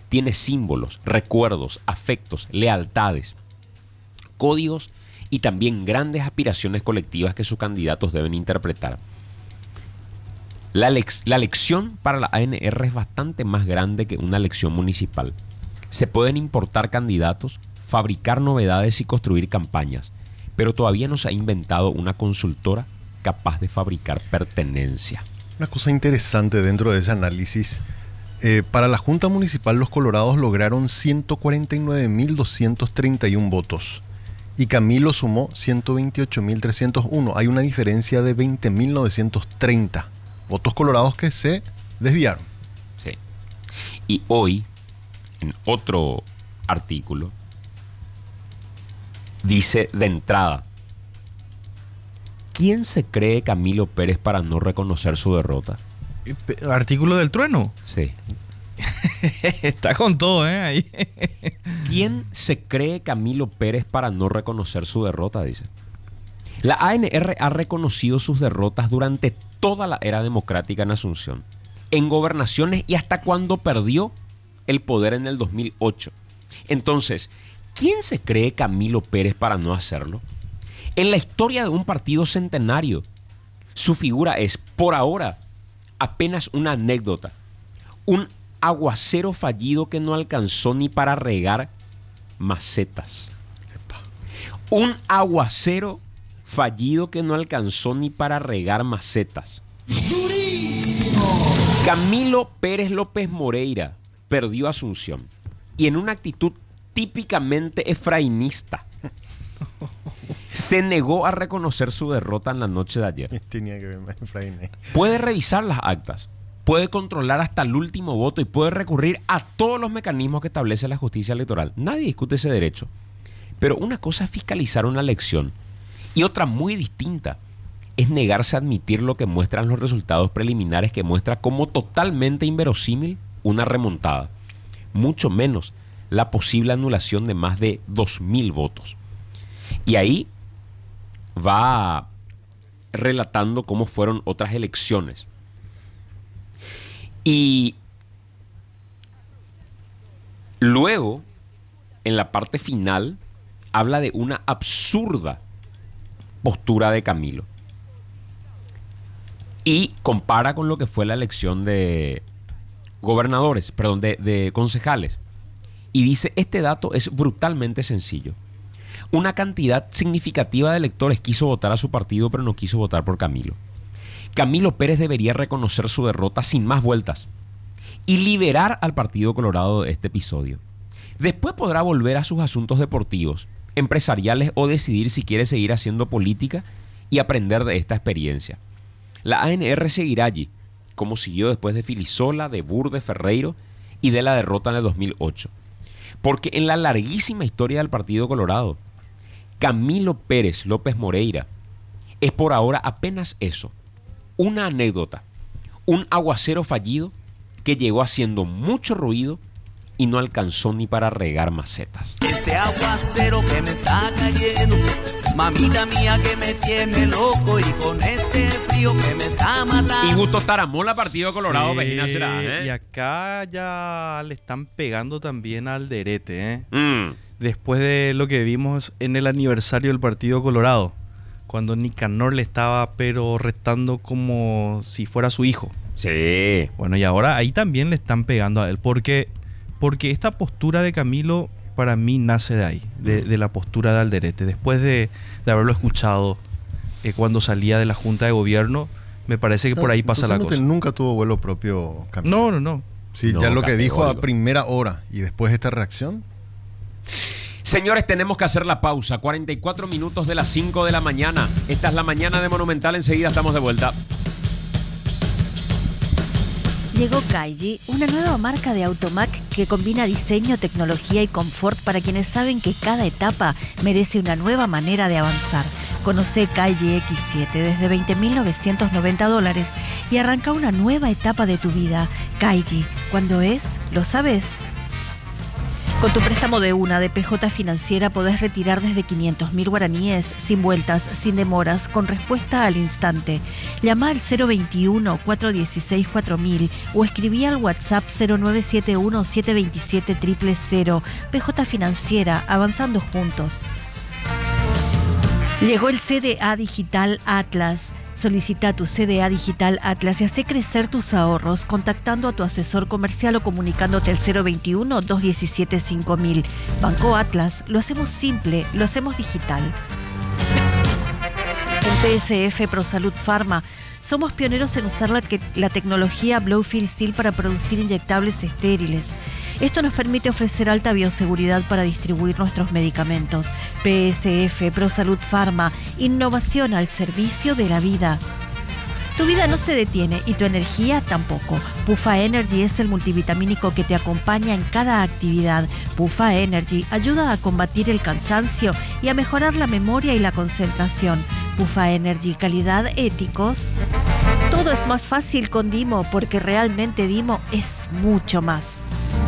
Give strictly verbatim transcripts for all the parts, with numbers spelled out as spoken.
tiene símbolos, recuerdos, afectos, lealtades, códigos y también grandes aspiraciones colectivas que sus candidatos deben interpretar. La, lec- la elección para la A N R es bastante más grande que una elección municipal. Se pueden importar candidatos, fabricar novedades y construir campañas, pero todavía no se ha inventado una consultora capaz de fabricar pertenencia. Una cosa interesante dentro de ese análisis, eh, para la Junta Municipal los colorados lograron ciento cuarenta y nueve mil doscientos treinta y uno votos y Camilo sumó ciento veintiocho mil trescientos uno. Hay una diferencia de veinte mil novecientos treinta votos colorados que se desviaron. Sí. Y hoy, en otro artículo, dice de entrada: ¿quién se cree Camilo Pérez para no reconocer su derrota? Artículo del Trueno. Sí. Está con todo, ¿eh? Ahí. ¿Quién se cree Camilo Pérez para no reconocer su derrota? Dice. La A N R ha reconocido sus derrotas durante toda la era democrática en Asunción, en gobernaciones y hasta cuando perdió el poder en el dos mil ocho. Entonces, ¿quién se cree Camilo Pérez para no hacerlo? En la historia de un partido centenario, su figura es, por ahora, apenas una anécdota. Un aguacero fallido que no alcanzó ni para regar macetas. Un aguacero fallido que no alcanzó ni para regar macetas. Camilo Pérez López Moreira perdió Asunción y en una actitud típicamente efraimista se negó a reconocer su derrota en la noche de ayer. Tenía que ver más Efraín. Puede revisar las actas, puede controlar hasta el último voto y puede recurrir a todos los mecanismos que establece la justicia electoral. Nadie discute ese derecho. Pero una cosa es fiscalizar una elección y otra muy distinta es negarse a admitir lo que muestran los resultados preliminares, que muestra como totalmente inverosímil una remontada, mucho menos la posible anulación de más de dos mil votos. Y ahí va relatando cómo fueron otras elecciones. Y luego, en la parte final, habla de una absurda postura de Camilo. Y compara con lo que fue la elección de gobernadores, perdón, de, de concejales. Y dice, este dato es brutalmente sencillo. Una cantidad significativa de electores quiso votar a su partido, pero no quiso votar por Camilo. Camilo Pérez debería reconocer su derrota sin más vueltas y liberar al Partido Colorado de este episodio. Después podrá volver a sus asuntos deportivos, empresariales o decidir si quiere seguir haciendo política y aprender de esta experiencia. La A N R seguirá allí, como siguió después de Filisola, de Burr, de Ferreiro y de la derrota en el dos mil ocho. Porque en la larguísima historia del Partido Colorado, Camilo Pérez López Moreira es por ahora apenas eso, una anécdota, un aguacero fallido que llegó haciendo mucho ruido y no alcanzó ni para regar macetas. Este aguacero que me está cayendo, mamita mía que me tiene loco, y con este frío que me está matando. Y Gusto Taramola, Partido Colorado, Sí, Vecina será, ¿eh? Y acá ya le están pegando también al derete, ¿eh? Mm. Después de lo que vimos en el aniversario del Partido Colorado, cuando Nicanor le estaba pero retando como si fuera su hijo. Sí. Bueno, y ahora ahí también le están pegando a él, porque, porque esta postura de Camilo para mí nace de ahí, de, de la postura de Alderete. Después de, de haberlo escuchado eh, cuando salía de la Junta de Gobierno, me parece que por ahí pasa la Entonces cosa. Nunca tuvo vuelo propio, Camilo. No, no, no. Sí, No, ya lo que dijo a categórico. primera hora y después de esta reacción. Señores, tenemos que hacer la pausa. cuarenta y cuatro minutos de las cinco de la mañana. Esta es la mañana de Monumental. Enseguida estamos de vuelta. Llegó Kaiji, una nueva marca de Automac que combina diseño, tecnología y confort para quienes saben que cada etapa merece una nueva manera de avanzar. Conoce Kaiji equis siete desde veinte mil novecientos noventa dólares y arranca una nueva etapa de tu vida. Kaiji, cuando es, lo sabes. Con tu préstamo de una de P J Financiera podés retirar desde quinientos mil guaraníes, sin vueltas, sin demoras, con respuesta al instante. Llama al cero veintiuno, cuatrocientos dieciséis, cuatro mil o escribí al WhatsApp cero nueve siete uno, siete veintisiete, cero cero cero. P J Financiera, avanzando juntos. Llegó el C D A Digital Atlas. Solicita tu C D A Digital Atlas y hace crecer tus ahorros contactando a tu asesor comercial o comunicándote al cero veintiuno, doscientos diecisiete, cinco mil. Banco Atlas, lo hacemos simple, lo hacemos digital. En P S F ProSalud Pharma somos pioneros en usar la, que, la tecnología Blow-Fill-Seal para producir inyectables estériles. Esto nos permite ofrecer alta bioseguridad para distribuir nuestros medicamentos. P S F ProSalud Pharma, innovación al servicio de la vida. Tu vida no se detiene y tu energía tampoco. Puffa Energy es el multivitamínico que te acompaña en cada actividad. Puffa Energy ayuda a combatir el cansancio y a mejorar la memoria y la concentración. Puffa Energy, calidad, éticos. Todo es más fácil con Dimo porque realmente Dimo es mucho más.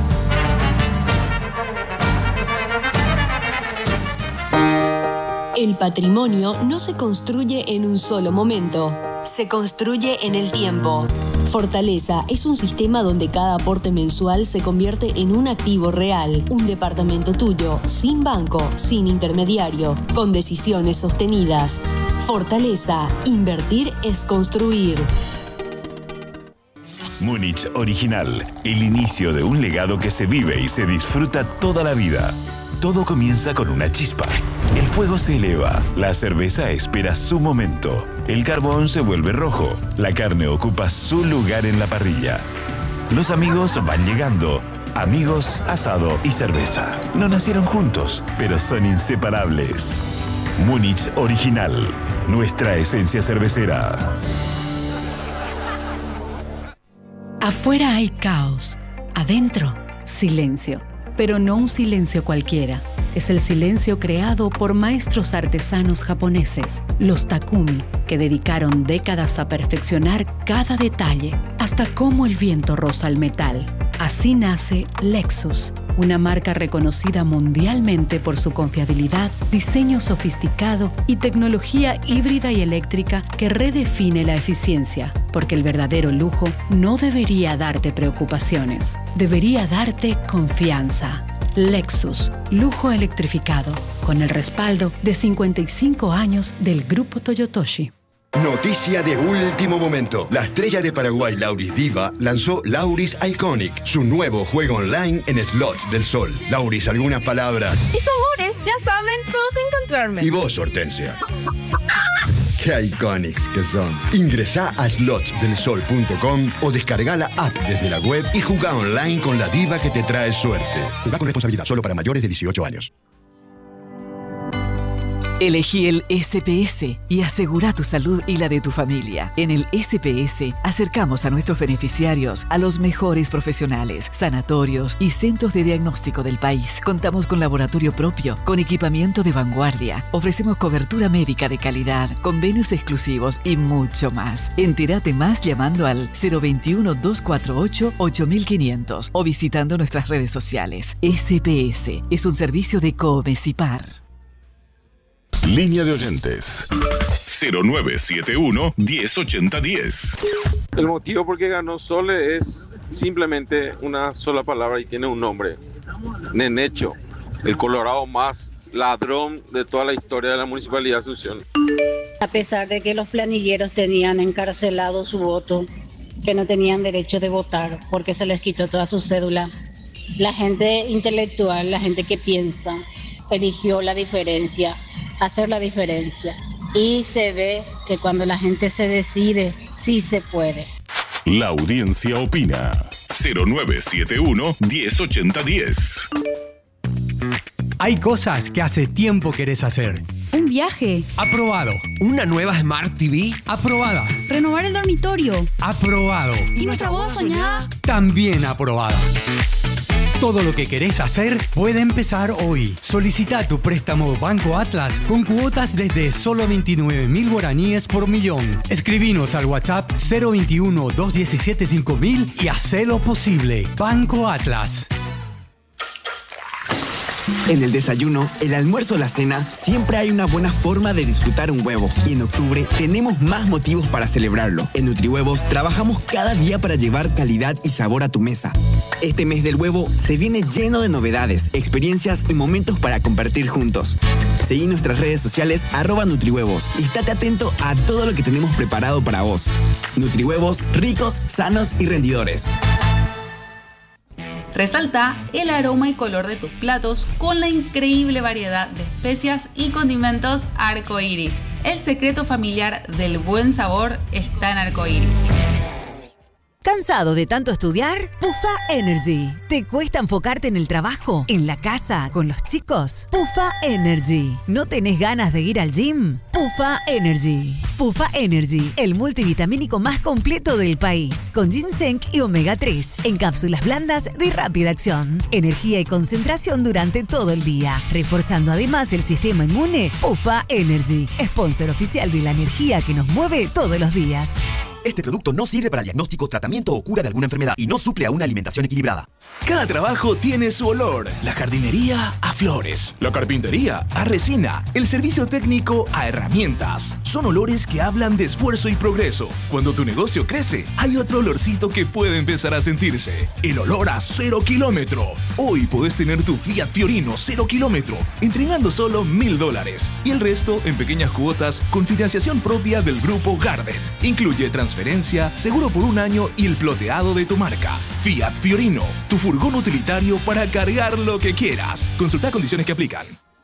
El patrimonio no se construye en un solo momento. Se construye en el tiempo. Fortaleza es un sistema donde cada aporte mensual se convierte en un activo real, un departamento tuyo, sin banco, sin intermediario, con decisiones sostenidas. Fortaleza, invertir es construir. Múnich Original, el inicio de un legado que se vive y se disfruta toda la vida. Todo comienza con una chispa. El fuego se eleva, la cerveza espera su momento, el carbón se vuelve rojo, la carne ocupa su lugar en la parrilla. Los amigos van llegando. Amigos, asado y cerveza. No nacieron juntos, pero son inseparables. Múnich Original, nuestra esencia cervecera. Afuera hay caos, adentro, silencio. Pero no un silencio cualquiera. Es el silencio creado por maestros artesanos japoneses, los Takumi, que dedicaron décadas a perfeccionar cada detalle, hasta cómo el viento roza el metal. Así nace Lexus, una marca reconocida mundialmente por su confiabilidad, diseño sofisticado y tecnología híbrida y eléctrica que redefine la eficiencia. Porque el verdadero lujo no debería darte preocupaciones, debería darte confianza. Lexus, lujo electrificado, con el respaldo de cincuenta y cinco años del Grupo Toyotoshi. Noticia de último momento. La estrella de Paraguay Lauris Diva lanzó Lauris Iconic, su nuevo juego online en slots del sol. Lauris, algunas palabras. Mis amores, ya saben dónde encontrarme. Y vos, Hortensia. Qué iconics que son. Ingresá a slots del sol punto com o descarga la app desde la web y jugá online con la diva que te trae suerte. Jugá con responsabilidad, solo para mayores de dieciocho años. Elegí el S P S y asegura tu salud y la de tu familia. En el S P S acercamos a nuestros beneficiarios a los mejores profesionales, sanatorios y centros de diagnóstico del país. Contamos con laboratorio propio, con equipamiento de vanguardia. Ofrecemos cobertura médica de calidad, convenios exclusivos y mucho más. Entérate más llamando al cero veintiuno, doscientos cuarenta y ocho, ocho mil quinientos o visitando nuestras redes sociales. S P S es un servicio de Comecipar. Línea de oyentes cero nueve siete uno, diez ochenta diez. El motivo por qué ganó Sole es simplemente una sola palabra y tiene un nombre: Nenecho, el colorado más ladrón de toda la historia de la Municipalidad de Asunción. A pesar de que los planilleros tenían encarcelado su voto, que no tenían derecho de votar porque se les quitó toda su cédula, la gente intelectual, la gente que piensa, eligió la diferencia, hacer la diferencia. Y se ve que cuando la gente se decide, sí se puede. La audiencia opina. cero nueve siete uno, diez ochenta diez. Hay cosas que hace tiempo querés hacer. Un viaje. Aprobado. Una nueva Smart T V. Aprobada. Renovar el dormitorio. Aprobado. ¿Y nuestra boda soñada? También aprobada. Todo lo que querés hacer puede empezar hoy. Solicita tu préstamo Banco Atlas con cuotas desde solo veintinueve mil guaraníes por millón. Escribinos al WhatsApp cero veintiuno, doscientos diecisiete, cinco mil y hacé lo posible. Banco Atlas. En el desayuno, el almuerzo o la cena, siempre hay una buena forma de disfrutar un huevo. Y en octubre tenemos más motivos para celebrarlo. En NutriHuevos trabajamos cada día para llevar calidad y sabor a tu mesa. Este mes del huevo se viene lleno de novedades, experiencias y momentos para compartir juntos. Seguí nuestras redes sociales arroba NutriHuevos y estate atento a todo lo que tenemos preparado para vos. NutriHuevos, ricos, sanos y rendidores. Resalta el aroma y color de tus platos con la increíble variedad de especias y condimentos Arcoiris. El secreto familiar del buen sabor está en Arcoiris. ¿Cansado de tanto estudiar? Pufa Energy. ¿Te cuesta enfocarte en el trabajo, en la casa, con los chicos? Pufa Energy. ¿No tenés ganas de ir al gym? Pufa Energy. Pufa Energy, el multivitamínico más completo del país, con ginseng y omega tres, en cápsulas blandas de rápida acción. Energía y concentración durante todo el día, reforzando además el sistema inmune. Pufa Energy, sponsor oficial de la energía que nos mueve todos los días. Este producto no sirve para diagnóstico, tratamiento o cura de alguna enfermedad y no suple a una alimentación equilibrada. Cada trabajo tiene su olor. La jardinería a flores, la carpintería a resina, el servicio técnico a herramientas. Son olores que hablan de esfuerzo y progreso. Cuando tu negocio crece, hay otro olorcito que puede empezar a sentirse. El olor a cero kilómetro. Hoy podés tener tu Fiat Fiorino cero kilómetro, entregando solo mil dólares. Y el resto en pequeñas cuotas con financiación propia del Grupo Garden. Incluye transferencia, seguro por un año y el ploteado de tu marca. Fiat Fiorino, tu furgón utilitario para cargar lo que quieras. Consulta condiciones que aplican.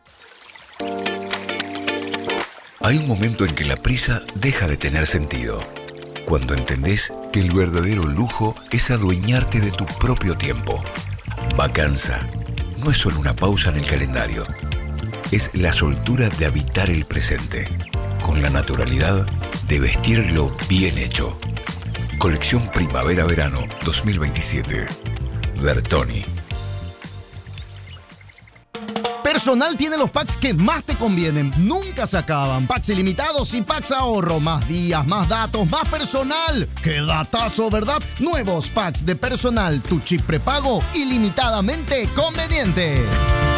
Hay un momento en que la prisa deja de tener sentido. Cuando entendés que el verdadero lujo es adueñarte de tu propio tiempo. Vacanza no es solo una pausa en el calendario. Es la soltura de habitar el presente, con la naturalidad de vestirlo bien hecho. Colección Primavera-Verano dos mil veintisiete. Bertoni. Personal tiene los packs que más te convienen. Nunca se acaban. Packs ilimitados y packs ahorro. Más días, más datos, más personal. ¡Qué datazo, verdad! Nuevos packs de Personal. Tu chip prepago ilimitadamente conveniente.